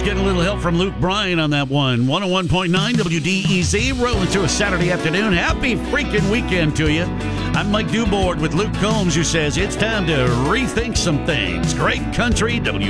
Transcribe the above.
Just getting a little help from Luke Bryan on that one. 101.9 WDEZ, rolling through a Saturday afternoon. Happy freaking weekend to you. I'm Mike Dubord with Luke Combs, who says it's time to rethink some things. Great country, WDEZ.